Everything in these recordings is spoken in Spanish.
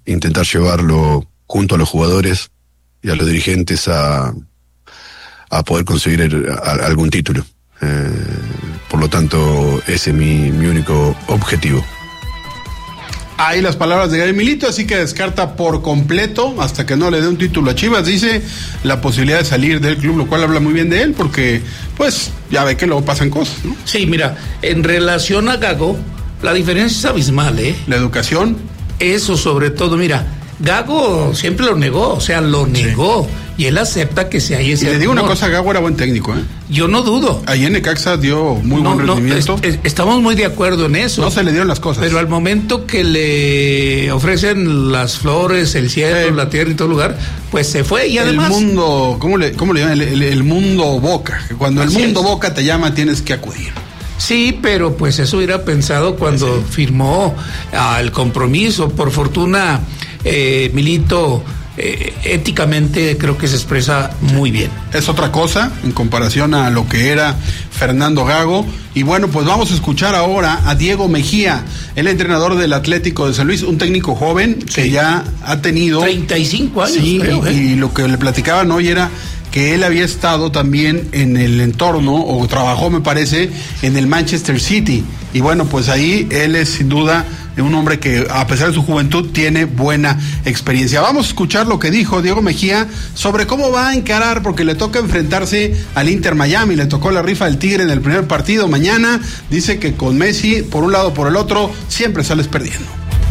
intentar llevarlo junto a los jugadores y a los dirigentes a poder conseguir algún título. Por lo tanto, ese es mi único objetivo. Ahí las palabras de Gabriel Milito, así que descarta por completo, hasta que no le dé un título a Chivas, dice, la posibilidad de salir del club, lo cual habla muy bien de él, porque, pues, ya ve que luego pasan cosas, ¿no? Sí, mira, en relación a Gago, la diferencia es abismal, ¿eh? La educación. Eso sobre todo, mira, Gago siempre lo negó, o sea, lo negó, y él acepta que se haya ese. Y le digo una cosa, Gago era buen técnico, ¿eh? Yo no dudo. Ahí en Necaxa dio muy buen rendimiento. Estamos muy de acuerdo en eso. No se le dieron las cosas. Pero al momento que le ofrecen las flores, el cielo, la tierra y todo lugar, pues se fue y además. El mundo, ¿cómo le llaman? El mundo Boca. Cuando el mundo Boca te llama, tienes que acudir. Sí, pero pues eso hubiera pensado cuando firmó el compromiso. Por fortuna, Milito éticamente creo que se expresa muy bien. Es otra cosa en comparación a lo que era Fernando Gago. Y bueno, pues vamos a escuchar ahora a Diego Mejía, el entrenador del Atlético de San Luis, un técnico joven que ya ha tenido 35 años. Sí, creo, y lo que le platicaban hoy era que él había estado también en el entorno, o trabajó, me parece, en el Manchester City. Y bueno, pues ahí él es sin duda un hombre que, a pesar de su juventud, tiene buena experiencia. Vamos a escuchar lo que dijo Diego Mejía sobre cómo va a encarar, porque le toca enfrentarse al Inter Miami, le tocó la rifa del Tigre en el primer partido. Mañana dice que con Messi, por un lado o por el otro, siempre sales perdiendo.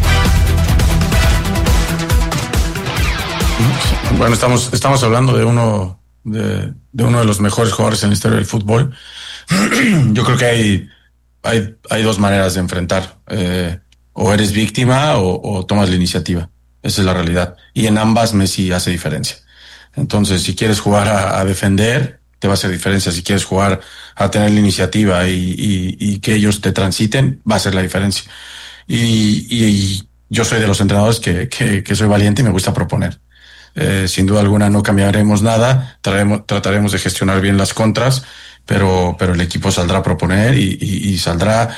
Bueno, estamos hablando de uno de los mejores jugadores en la historia del fútbol. Yo creo que hay dos maneras de enfrentar. O eres víctima o tomas la iniciativa. Esa es la realidad. Y en ambas Messi hace diferencia. Entonces, si quieres jugar a defender, te va a hacer diferencia. Si quieres jugar a tener la iniciativa y que ellos te transiten, va a ser la diferencia. Y yo soy de los entrenadores que soy valiente y me gusta proponer. Sin duda alguna no cambiaremos nada, trataremos de gestionar bien las contras, pero el equipo saldrá a proponer y saldrá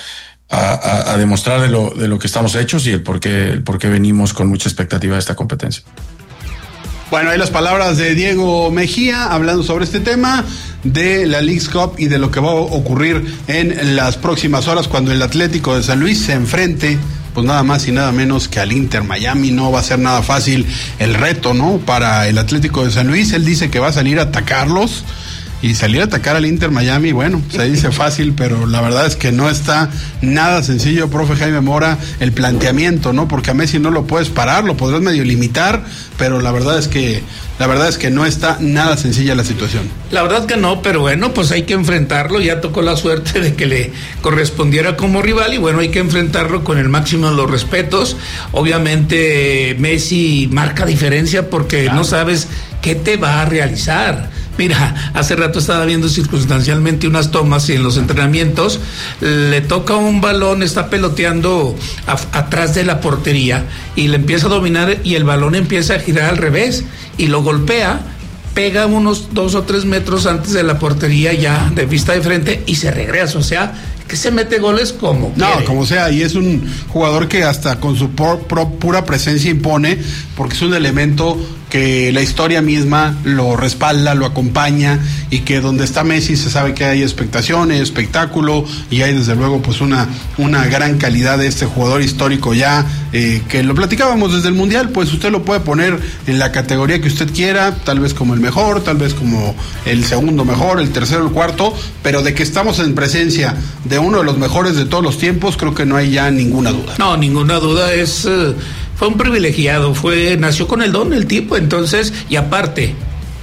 a demostrar de lo que estamos hechos y el por qué venimos con mucha expectativa de esta competencia. Bueno, ahí las palabras de Diego Mejía hablando sobre este tema de la Leagues Cup y de lo que va a ocurrir en las próximas horas cuando el Atlético de San Luis se enfrente, pues nada más y nada menos que al Inter Miami. No va a ser nada fácil el reto, ¿no? Para el Atlético de San Luis. Él dice que va a salir a atacarlos y salir a atacar al Inter Miami. Bueno, se dice fácil, pero la verdad es que no está nada sencillo, profe Jaime Mora, el planteamiento, ¿no? Porque a Messi no lo puedes parar, lo podrás medio limitar, pero la verdad es que no está nada sencilla la situación. La verdad que no, pero bueno, pues hay que enfrentarlo. Ya tocó la suerte de que le correspondiera como rival y bueno, hay que enfrentarlo con el máximo de los respetos. Obviamente Messi marca diferencia porque no sabes qué te va a realizar. Mira, hace rato estaba viendo circunstancialmente unas tomas y en los entrenamientos le toca un balón, está peloteando atrás de la portería y le empieza a dominar y el balón empieza a girar al revés y lo golpea, pega unos 2 o 3 metros antes de la portería ya de vista de frente y se regresa, o sea, que se mete goles como no, quiere. Como sea, y es un jugador que hasta con su pura presencia impone, porque es un elemento que la historia misma lo respalda, lo acompaña, y que donde está Messi se sabe que hay expectación, hay espectáculo, y hay desde luego pues una gran calidad de este jugador histórico ya, que lo platicábamos desde el Mundial. Pues usted lo puede poner en la categoría que usted quiera, tal vez como el mejor, tal vez como el segundo mejor, el tercero, el cuarto, pero de que estamos en presencia de uno de los mejores de todos los tiempos, creo que no hay ya ninguna duda. No, ninguna duda, fue un privilegiado, nació con el don el tipo, entonces, y aparte,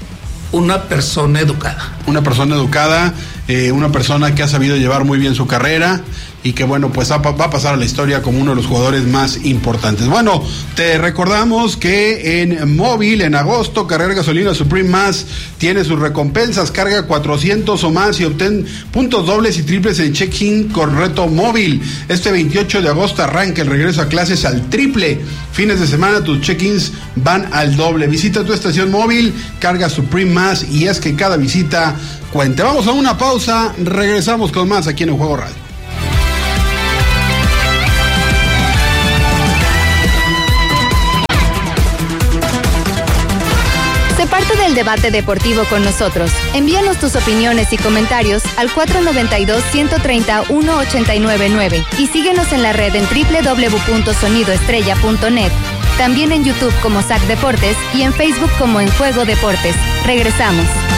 una persona educada. Una persona educada, Una persona que ha sabido llevar muy bien su carrera y que bueno, pues va a pasar a la historia como uno de los jugadores más importantes. Bueno, te recordamos que en Móvil, en agosto, cargar gasolina Supreme Más tiene sus recompensas. Carga 400 o más y obtén puntos dobles y triples en check-in con reto Móvil. Este 28 de agosto arranca el regreso a clases al triple. Fines de semana tus check-ins van al doble. Visita tu estación Móvil, carga Supreme Más y es que cada visita cuente. Vamos a una pausa, regresamos con más aquí en El Juego Radio. el debate deportivo con nosotros. Envíanos tus opiniones y comentarios al 492-130-1899 y síguenos en la red en www.sonidoestrella.net. También en YouTube como SAC Deportes y en Facebook como En Juego Deportes. Regresamos.